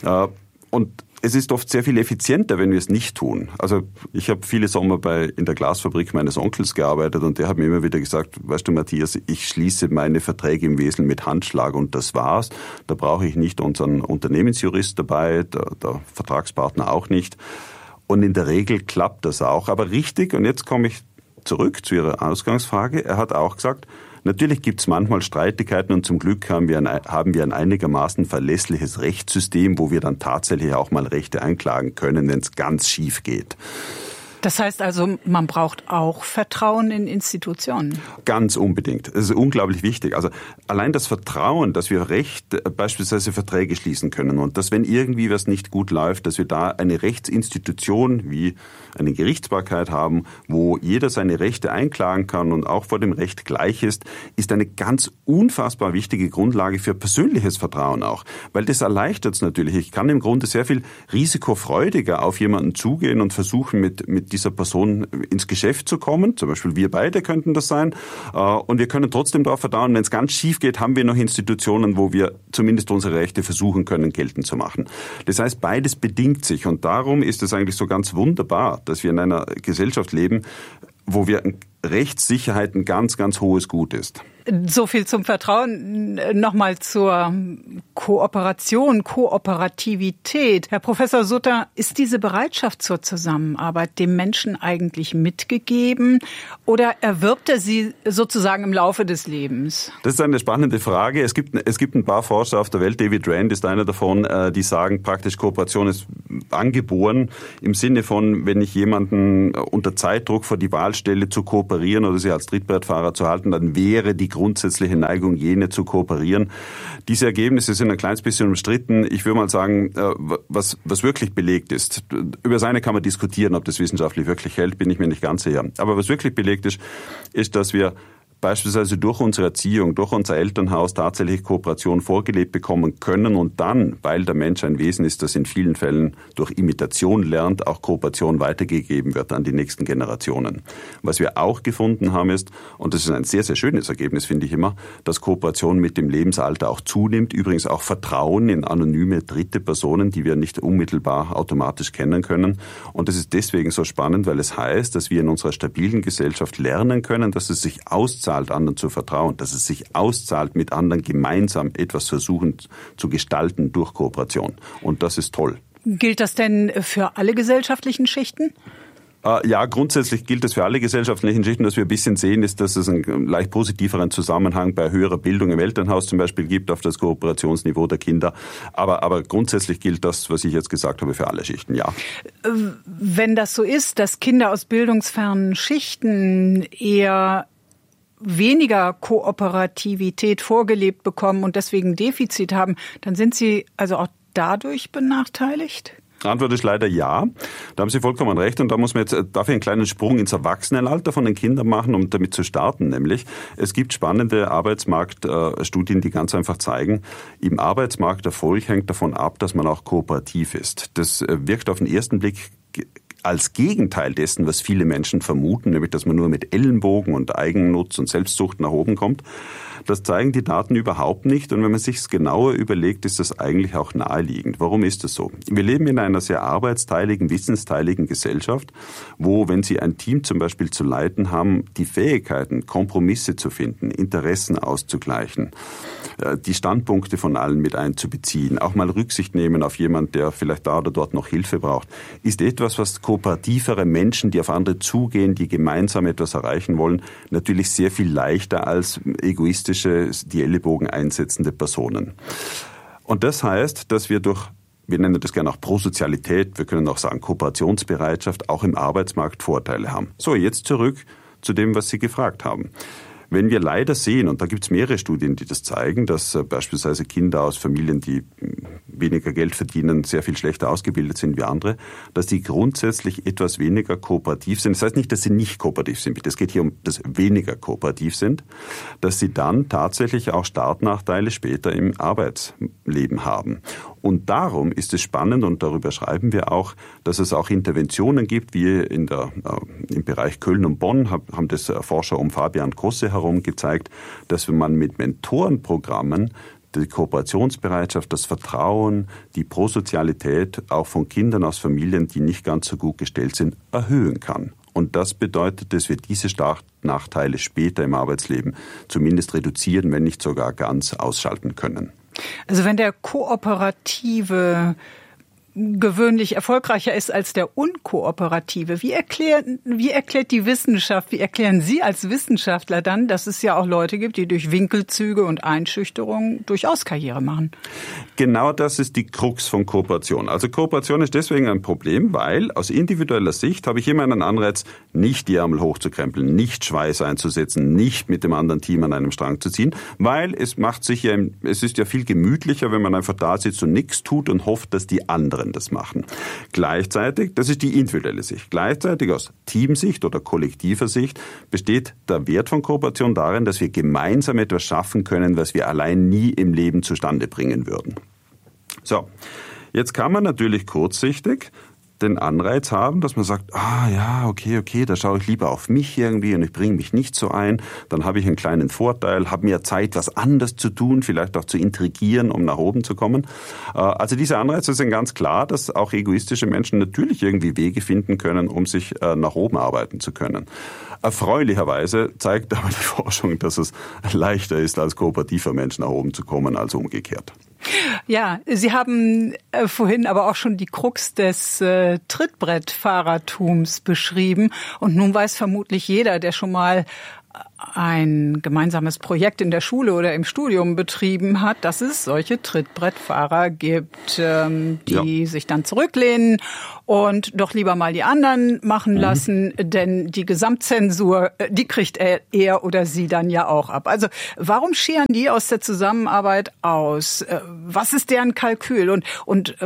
Und es ist oft sehr viel effizienter, wenn wir es nicht tun. Also ich habe viele Sommer bei in der Glasfabrik meines Onkels gearbeitet und der hat mir immer wieder gesagt, weißt du Matthias, ich schließe meine Verträge im Wesentlichen mit Handschlag und das war's. Da brauche ich nicht unseren Unternehmensjurist dabei, der, der Vertragspartner auch nicht. Und in der Regel klappt das auch. Aber richtig, und jetzt komme ich zurück zu Ihrer Ausgangsfrage, er hat auch gesagt, natürlich gibt es manchmal Streitigkeiten und zum Glück haben wir, ein, haben wir ein einigermaßen verlässliches Rechtssystem, wo wir dann tatsächlich auch mal Rechte einklagen können, wenn es ganz schief geht. Das heißt also, man braucht auch Vertrauen in Institutionen. Ganz unbedingt. Das ist unglaublich wichtig. Also allein das Vertrauen, dass wir Recht, beispielsweise Verträge schließen können und dass wenn irgendwie was nicht gut läuft, dass wir da eine Rechtsinstitution wie eine Gerichtsbarkeit haben, wo jeder seine Rechte einklagen kann und auch vor dem Recht gleich ist, ist eine ganz unfassbar wichtige Grundlage für persönliches Vertrauen auch. Weil das erleichtert es natürlich. Ich kann im Grunde sehr viel risikofreudiger auf jemanden zugehen und versuchen, mit, mit dieser Person ins Geschäft zu kommen. Zum Beispiel wir beide könnten das sein. Und wir können trotzdem darauf vertrauen, wenn es ganz schief geht, haben wir noch Institutionen, wo wir zumindest unsere Rechte versuchen können, geltend zu machen. Das heißt, beides bedingt sich. Und darum ist es eigentlich so ganz wunderbar, dass wir in einer Gesellschaft leben, wo wir ein Rechtssicherheit ein ganz, ganz hohes Gut ist. So viel zum Vertrauen. Nochmal zur Kooperation, Kooperativität. Herr Professor Sutter, ist diese Bereitschaft zur Zusammenarbeit dem Menschen eigentlich mitgegeben oder erwirbt er sie sozusagen im Laufe des Lebens? Das ist eine spannende Frage. Es gibt, es gibt ein paar Forscher auf der Welt, David Rand ist einer davon, die sagen praktisch, Kooperation ist angeboren im Sinne von, wenn ich jemanden unter Zeitdruck vor die Wahl stelle, zu kooperieren oder sie als Trittbrettfahrer zu halten, dann wäre die grundsätzliche Neigung, jene zu kooperieren. Diese Ergebnisse sind ein kleines bisschen umstritten. Ich würde mal sagen, was, was wirklich belegt ist, über seine kann man diskutieren, ob das wissenschaftlich wirklich hält, bin ich mir nicht ganz sicher. Aber was wirklich belegt ist, ist, dass wir beispielsweise durch unsere Erziehung, durch unser Elternhaus tatsächlich Kooperation vorgelebt bekommen können und dann, weil der Mensch ein Wesen ist, das in vielen Fällen durch Imitation lernt, auch Kooperation weitergegeben wird an die nächsten Generationen. Was wir auch gefunden haben ist, und das ist ein sehr, sehr schönes Ergebnis, finde ich immer, dass Kooperation mit dem Lebensalter auch zunimmt, übrigens auch Vertrauen in anonyme dritte Personen, die wir nicht unmittelbar automatisch kennen können. Und das ist deswegen so spannend, weil es heißt, dass wir in unserer stabilen Gesellschaft lernen können, dass es sich auszahlt, anderen zu vertrauen, dass es sich auszahlt, mit anderen gemeinsam etwas versuchen zu gestalten durch Kooperation. Und das ist toll. Gilt das denn für alle gesellschaftlichen Schichten? Ja, grundsätzlich gilt es für alle gesellschaftlichen Schichten. Was wir ein bisschen sehen, ist, dass es einen leicht positiveren Zusammenhang bei höherer Bildung im Elternhaus zum Beispiel gibt, auf das Kooperationsniveau der Kinder. Aber, aber grundsätzlich gilt das, was ich jetzt gesagt habe, für alle Schichten, ja. Wenn das so ist, dass Kinder aus bildungsfernen Schichten eher weniger Kooperativität vorgelebt bekommen und deswegen Defizit haben, dann sind sie also auch dadurch benachteiligt? Die Antwort ist leider ja. Da haben Sie vollkommen recht. Und da muss man jetzt dafür einen kleinen Sprung ins Erwachsenenalter von den Kindern machen, um damit zu starten. Nämlich, es gibt spannende Arbeitsmarktstudien, die ganz einfach zeigen, im Arbeitsmarkterfolg hängt davon ab, dass man auch kooperativ ist. Das wirkt auf den ersten Blick als Gegenteil dessen, was viele Menschen vermuten, nämlich dass man nur mit Ellenbogen und Eigennutz und Selbstsucht nach oben kommt. Das zeigen die Daten überhaupt nicht. Und wenn man sich es genauer überlegt, ist das eigentlich auch naheliegend. Warum ist das so? Wir leben in einer sehr arbeitsteiligen, wissensteiligen Gesellschaft, wo, wenn Sie ein Team zum Beispiel zu leiten haben, die Fähigkeiten, Kompromisse zu finden, Interessen auszugleichen, die Standpunkte von allen mit einzubeziehen, auch mal Rücksicht nehmen auf jemanden, der vielleicht da oder dort noch Hilfe braucht, ist etwas, was kooperativere Menschen, die auf andere zugehen, die gemeinsam etwas erreichen wollen, natürlich sehr viel leichter als egoistische, die Ellenbogen einsetzende Personen. Und das heißt, dass wir durch, wir nennen das gerne auch Prosozialität, wir können auch sagen Kooperationsbereitschaft, auch im Arbeitsmarkt Vorteile haben. So, jetzt zurück zu dem, was Sie gefragt haben. Wenn wir leider sehen, und da gibt es mehrere Studien, die das zeigen, dass äh, beispielsweise Kinder aus Familien, die weniger Geld verdienen, sehr viel schlechter ausgebildet sind wie andere, dass die grundsätzlich etwas weniger kooperativ sind. Das heißt nicht, dass sie nicht kooperativ sind. Es geht hier um das weniger kooperativ sind, dass sie dann tatsächlich auch Startnachteile später im Arbeitsleben haben. Und darum ist es spannend, und darüber schreiben wir auch, dass es auch Interventionen gibt, wie in der, äh, im Bereich Köln und Bonn, hab, haben das Forscher um Fabian Kosse herum gezeigt, dass wenn man mit Mentorenprogrammen die Kooperationsbereitschaft, das Vertrauen, die Prosozialität auch von Kindern aus Familien, die nicht ganz so gut gestellt sind, erhöhen kann. Und das bedeutet, dass wir diese Startnachteile später im Arbeitsleben zumindest reduzieren, wenn nicht sogar ganz ausschalten können. Also wenn der Kooperative gewöhnlich erfolgreicher ist als der Unkooperative. Wie erklärt, wie erklärt die Wissenschaft, wie erklären Sie als Wissenschaftler dann, dass es ja auch Leute gibt, die durch Winkelzüge und Einschüchterung durchaus Karriere machen? Genau das ist die Krux von Kooperation. Also Kooperation ist deswegen ein Problem, weil aus individueller Sicht habe ich immer einen Anreiz, nicht die Ärmel hochzukrempeln, nicht Schweiß einzusetzen, nicht mit dem anderen Team an einem Strang zu ziehen, weil es macht sich ja, es ist ja viel gemütlicher, wenn man einfach da sitzt und nichts tut und hofft, dass die anderen das machen. Gleichzeitig, das ist die individuelle Sicht, gleichzeitig aus Teamsicht oder kollektiver Sicht besteht der Wert von Kooperation darin, dass wir gemeinsam etwas schaffen können, was wir allein nie im Leben zustande bringen würden. So, jetzt kann man natürlich kurzsichtig den Anreiz haben, dass man sagt, ah ja, okay, okay, da schaue ich lieber auf mich irgendwie und ich bringe mich nicht so ein, dann habe ich einen kleinen Vorteil, habe mehr Zeit, was anders zu tun, vielleicht auch zu intrigieren, um nach oben zu kommen. Also diese Anreize sind ganz klar, dass auch egoistische Menschen natürlich irgendwie Wege finden können, um sich nach oben arbeiten zu können. Erfreulicherweise zeigt aber die Forschung, dass es leichter ist, als kooperativer Mensch nach oben zu kommen, als umgekehrt. Ja, Sie haben äh, vorhin aber auch schon die Krux des äh, Trittbrettfahrertums beschrieben. Und nun weiß vermutlich jeder, der schon mal ein gemeinsames Projekt in der Schule oder im Studium betrieben hat, dass es solche Trittbrettfahrer gibt, ähm, die ja. sich dann zurücklehnen und doch lieber mal die anderen machen mhm. lassen, denn die Gesamtzensur, die kriegt er, er oder sie dann ja auch ab. Also warum scheren die aus der Zusammenarbeit aus? Was ist deren Kalkül? Und, und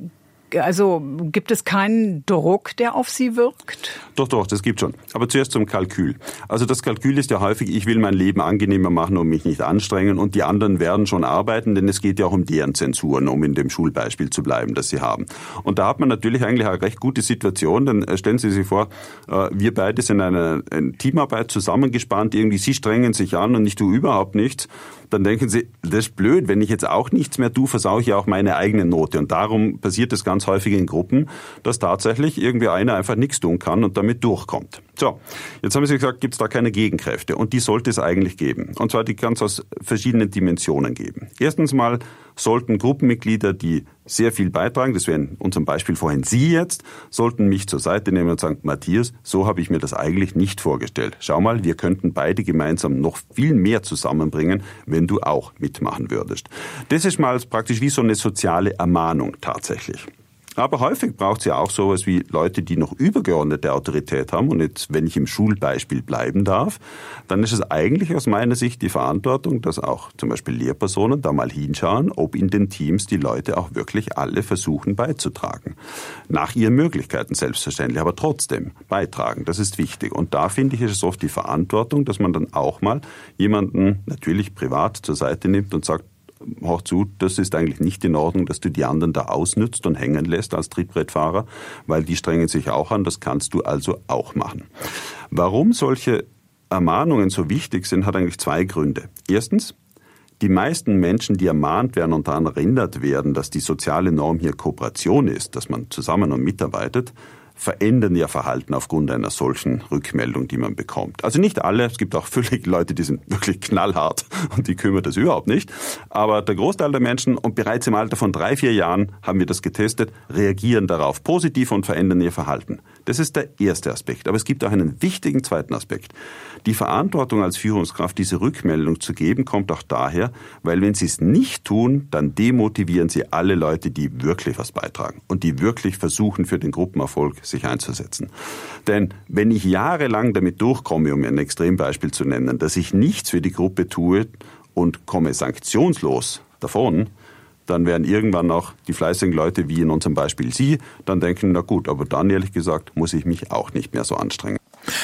also gibt es keinen Druck, der auf Sie wirkt? Doch, doch, das gibt schon. Aber zuerst zum Kalkül. Also das Kalkül ist ja häufig, ich will mein Leben angenehmer machen und mich nicht anstrengen und die anderen werden schon arbeiten, denn es geht ja auch um deren Zensuren, um in dem Schulbeispiel zu bleiben, das sie haben. Und da hat man natürlich eigentlich eine recht gute Situation, denn stellen Sie sich vor, wir beide sind eine, eine Teamarbeit zusammengespannt, irgendwie Sie strengen sich an und ich tue überhaupt nichts. Dann denken Sie, das ist blöd, wenn ich jetzt auch nichts mehr tue, versaue ich ja auch meine eigene Note. Und darum passiert es ganz häufig in Gruppen, dass tatsächlich irgendwie einer einfach nichts tun kann und damit durchkommt. So, jetzt haben Sie gesagt, gibt es da keine Gegenkräfte und die sollte es eigentlich geben. Und zwar die kann es aus verschiedenen Dimensionen geben. Erstens mal sollten Gruppenmitglieder, die sehr viel beitragen, das wären in unserem Beispiel vorhin Sie jetzt, sollten mich zur Seite nehmen und sagen, Matthias, so habe ich mir das eigentlich nicht vorgestellt. Schau mal, wir könnten beide gemeinsam noch viel mehr zusammenbringen, wenn du auch mitmachen würdest. Das ist mal praktisch wie so eine soziale Ermahnung tatsächlich. Aber häufig braucht es ja auch sowas wie Leute, die noch übergeordnete Autorität haben. Und jetzt, wenn ich im Schulbeispiel bleiben darf, dann ist es eigentlich aus meiner Sicht die Verantwortung, dass auch zum Beispiel Lehrpersonen da mal hinschauen, ob in den Teams die Leute auch wirklich alle versuchen beizutragen. Nach ihren Möglichkeiten selbstverständlich, aber trotzdem beitragen. Das ist wichtig. Und da finde ich, ist es oft die Verantwortung, dass man dann auch mal jemanden natürlich privat zur Seite nimmt und sagt, hör zu, das ist eigentlich nicht in Ordnung, dass du die anderen da ausnützt und hängen lässt als Trittbrettfahrer, weil die strengen sich auch an, das kannst du also auch machen. Warum solche Ermahnungen so wichtig sind, hat eigentlich zwei Gründe. Erstens, die meisten Menschen, die ermahnt werden und daran erinnert werden, dass die soziale Norm hier Kooperation ist, dass man zusammen und mitarbeitet, verändern ihr Verhalten aufgrund einer solchen Rückmeldung, die man bekommt. Also nicht alle, es gibt auch völlig Leute, die sind wirklich knallhart und die kümmert das überhaupt nicht. Aber der Großteil der Menschen, und bereits im Alter von drei, vier Jahren haben wir das getestet, reagieren darauf positiv und verändern ihr Verhalten. Das ist der erste Aspekt. Aber es gibt auch einen wichtigen zweiten Aspekt. Die Verantwortung als Führungskraft, diese Rückmeldung zu geben, kommt auch daher, weil wenn sie es nicht tun, dann demotivieren sie alle Leute, die wirklich was beitragen und die wirklich versuchen, für den Gruppenerfolg sich einzusetzen. Denn wenn ich jahrelang damit durchkomme, um ein Extrembeispiel zu nennen, dass ich nichts für die Gruppe tue und komme sanktionslos davon, dann werden irgendwann auch die fleißigen Leute, wie in unserem Beispiel Sie, dann denken, na gut, aber dann ehrlich gesagt muss ich mich auch nicht mehr so anstrengen.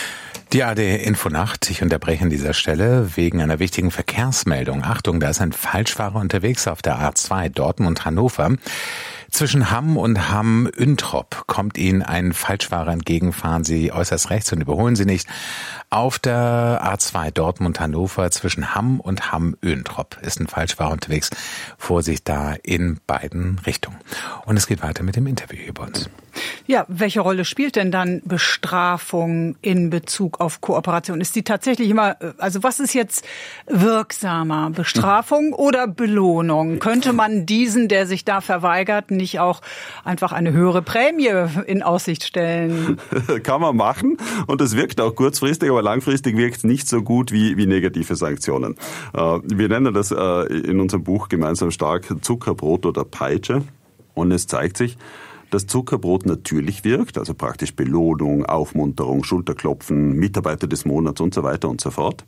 Die A D Infonacht, ich unterbreche an dieser Stelle wegen einer wichtigen Verkehrsmeldung. Achtung, da ist ein Falschfahrer unterwegs auf der A zwei Dortmund-Hannover. Zwischen Hamm und Hamm-Üntrop kommt Ihnen ein Falschfahrer entgegen, fahren Sie äußerst rechts und überholen Sie nicht. Auf der A zwei Dortmund-Hannover zwischen Hamm und Hamm-Üntrop ist ein Falschfahrer unterwegs. Vorsicht da in beiden Richtungen. Und es geht weiter mit dem Interview hier bei uns. Ja, welche Rolle spielt denn dann Bestrafung in Bezug auf Kooperation? Ist die tatsächlich immer, also was ist jetzt wirksamer, Bestrafung oder Belohnung? Könnte man diesen, der sich da verweigert, nicht auch einfach eine höhere Prämie in Aussicht stellen? Kann man machen und das wirkt auch kurzfristig, aber langfristig wirkt es nicht so gut wie, wie negative Sanktionen. Wir nennen das in unserem Buch gemeinsam stark Zuckerbrot oder Peitsche und es zeigt sich, dass Zuckerbrot natürlich wirkt, also praktisch Belohnung, Aufmunterung, Schulterklopfen, Mitarbeiter des Monats und so weiter und so fort.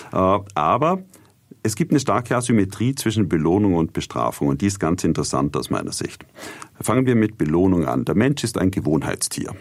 Aber es gibt eine starke Asymmetrie zwischen Belohnung und Bestrafung und die ist ganz interessant aus meiner Sicht. Fangen wir mit Belohnung an. Der Mensch ist ein Gewohnheitstier.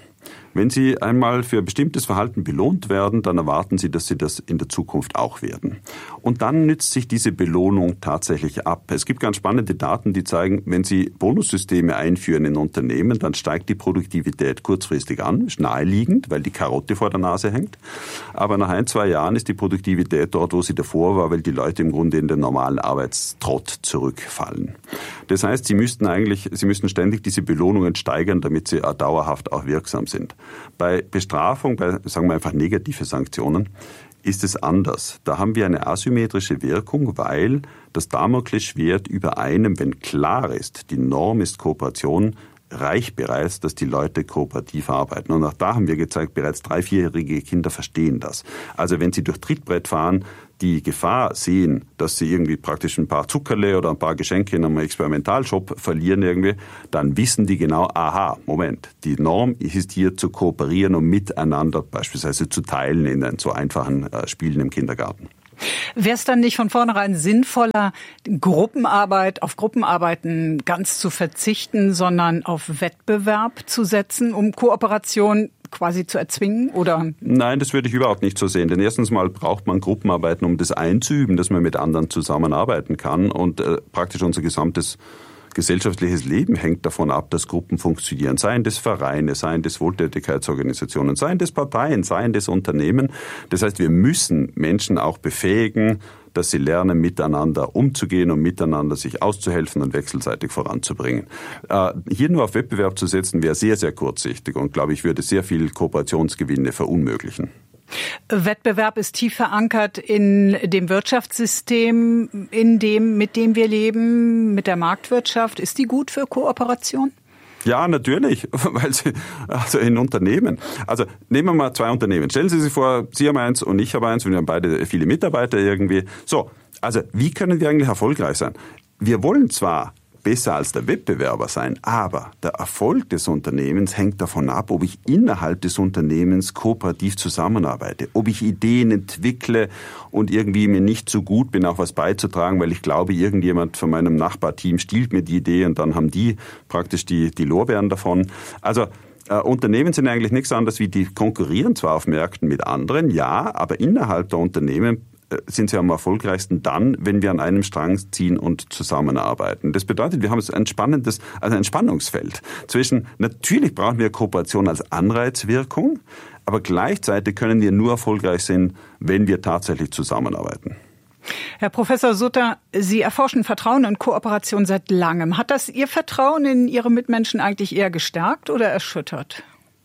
Wenn Sie einmal für bestimmtes Verhalten belohnt werden, dann erwarten Sie, dass Sie das in der Zukunft auch werden. Und dann nützt sich diese Belohnung tatsächlich ab. Es gibt ganz spannende Daten, die zeigen, wenn Sie Bonussysteme einführen in Unternehmen, dann steigt die Produktivität kurzfristig an, ist naheliegend, weil die Karotte vor der Nase hängt. Aber nach ein, zwei Jahren ist die Produktivität dort, wo sie davor war, weil die Leute im Grunde in den normalen Arbeitstrott zurückfallen. Das heißt, Sie müssten eigentlich, Sie müssten ständig diese Belohnungen steigern, damit sie dauerhaft auch wirksam sind. Bei Bestrafung, bei, sagen wir einfach negative Sanktionen, ist es anders. Da haben wir eine asymmetrische Wirkung, weil das Damoklesschwert über einem, wenn klar ist, die Norm ist Kooperation, reicht bereits, dass die Leute kooperativ arbeiten. Und auch da haben wir gezeigt, bereits drei-, vierjährige Kinder verstehen das. Also wenn sie durch Trittbrett fahren, die Gefahr sehen, dass sie irgendwie praktisch ein paar Zuckerle oder ein paar Geschenke in einem Experimentalshop verlieren irgendwie, dann wissen die genau, aha, Moment, die Norm ist hier zu kooperieren und miteinander beispielsweise zu teilen in so einfachen äh, Spielen im Kindergarten. Wäre es dann nicht von vornherein sinnvoller, Gruppenarbeit, auf Gruppenarbeiten ganz zu verzichten, sondern auf Wettbewerb zu setzen, um Kooperation quasi zu erzwingen, oder? Nein, das würde ich überhaupt nicht so sehen. Denn erstens mal braucht man Gruppenarbeiten, um das einzuüben, dass man mit anderen zusammenarbeiten kann und äh, praktisch unser gesamtes gesellschaftliches Leben hängt davon ab, dass Gruppen funktionieren. Seien das Vereine, seien das Wohltätigkeitsorganisationen, seien das Parteien, seien das Unternehmen. Das heißt, wir müssen Menschen auch befähigen, dass sie lernen, miteinander umzugehen und miteinander sich auszuhelfen und wechselseitig voranzubringen. Äh, hier nur auf Wettbewerb zu setzen, wäre sehr, sehr kurzsichtig und, glaube ich, würde sehr viel Kooperationsgewinne verunmöglichen. Wettbewerb ist tief verankert in dem Wirtschaftssystem, in dem, mit dem wir leben, mit der Marktwirtschaft. Ist die gut für Kooperation? Ja, natürlich, weil sie, also in Unternehmen. Also nehmen wir mal zwei Unternehmen. Stellen Sie sich vor, Sie haben eins und ich habe eins und wir haben beide viele Mitarbeiter irgendwie. So, also wie können wir eigentlich erfolgreich sein? Wir wollen zwar besser als der Wettbewerber sein, aber der Erfolg des Unternehmens hängt davon ab, ob ich innerhalb des Unternehmens kooperativ zusammenarbeite, ob ich Ideen entwickle und irgendwie mir nicht so gut bin, auch was beizutragen, weil ich glaube, irgendjemand von meinem Nachbarteam stiehlt mir die Idee und dann haben die praktisch die, die Lorbeeren davon. Also äh, Unternehmen sind eigentlich nichts anderes wie, die konkurrieren zwar auf Märkten mit anderen, ja, aber innerhalb der Unternehmen sind sie am erfolgreichsten dann, wenn wir an einem Strang ziehen und zusammenarbeiten. Das bedeutet, wir haben ein spannendes, also ein Spannungsfeld zwischen, natürlich brauchen wir Kooperation als Anreizwirkung, aber gleichzeitig können wir nur erfolgreich sein, wenn wir tatsächlich zusammenarbeiten. Herr Professor Sutter, Sie erforschen Vertrauen und Kooperation seit langem. Hat das Ihr Vertrauen in Ihre Mitmenschen eigentlich eher gestärkt oder erschüttert?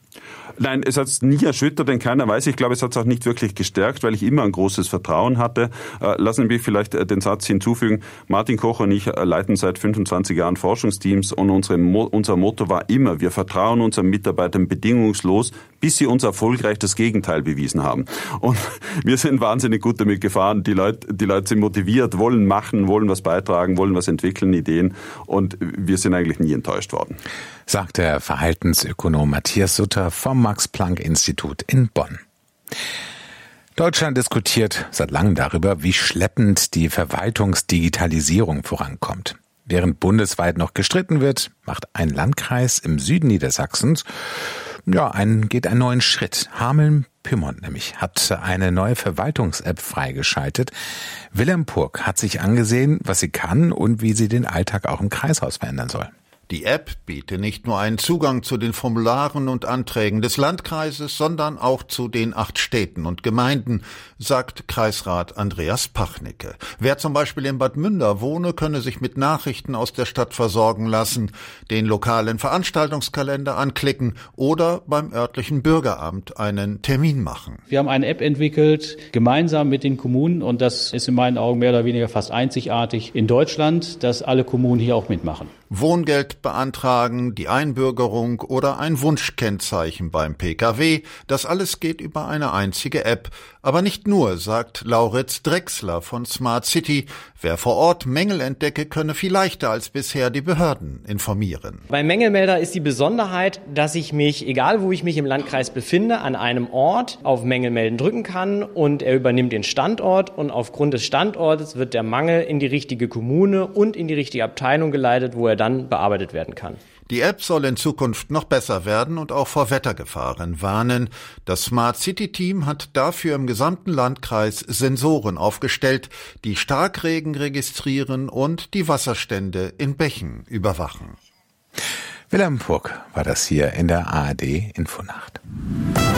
Nein, es hat es nie erschüttert, denn keiner weiß. Ich glaube, es hat es auch nicht wirklich gestärkt, weil ich immer ein großes Vertrauen hatte. Äh, lassen Sie mich vielleicht äh, den Satz hinzufügen. Martin Koch und ich äh, leiten seit fünfundzwanzig Jahren Forschungsteams und unsere Mo- unser Motto war immer, wir vertrauen unseren Mitarbeitern bedingungslos, bis sie uns erfolgreich das Gegenteil bewiesen haben. Und wir sind wahnsinnig gut damit gefahren. Die Leute, die Leute sind motiviert, wollen machen, wollen was beitragen, wollen was entwickeln, Ideen. Und wir sind eigentlich nie enttäuscht worden. Sagt der Verhaltensökonom Matthias Sutter vom Max-Planck-Institut in Bonn. Deutschland diskutiert seit langem darüber, wie schleppend die Verwaltungsdigitalisierung vorankommt. Während bundesweit noch gestritten wird, macht ein Landkreis im Süden Niedersachsens ja, einen, geht einen neuen Schritt. Hameln-Pyrmont nämlich hat eine neue Verwaltungs-App freigeschaltet. Wilhelm Purk hat sich angesehen, was sie kann und wie sie den Alltag auch im Kreishaus verändern soll. Die App biete nicht nur einen Zugang zu den Formularen und Anträgen des Landkreises, sondern auch zu den acht Städten und Gemeinden, sagt Kreisrat Andreas Pachnicke. Wer zum Beispiel in Bad Münder wohne, könne sich mit Nachrichten aus der Stadt versorgen lassen, den lokalen Veranstaltungskalender anklicken oder beim örtlichen Bürgeramt einen Termin machen. Wir haben eine App entwickelt, gemeinsam mit den Kommunen, und das ist in meinen Augen mehr oder weniger fast einzigartig in Deutschland, dass alle Kommunen hier auch mitmachen. Wohngeld beantragen, die Einbürgerung oder ein Wunschkennzeichen beim P K W, das alles geht über eine einzige App. Aber nicht nur, sagt Lauritz Drechsler von Smart City. Wer vor Ort Mängel entdecke, könne viel leichter als bisher die Behörden informieren. Beim Mängelmelder ist die Besonderheit, dass ich mich, egal wo ich mich im Landkreis befinde, an einem Ort auf Mängelmelden drücken kann und er übernimmt den Standort, und aufgrund des Standortes wird der Mangel in die richtige Kommune und in die richtige Abteilung geleitet, wo er dann bearbeitet vergeudet werden kann. Die App soll in Zukunft noch besser werden und auch vor Wettergefahren warnen. Das Smart City Team hat dafür im gesamten Landkreis Sensoren aufgestellt, die Starkregen registrieren und die Wasserstände in Bächen überwachen. Wilhelm Purk war das hier in der A R D Infonacht.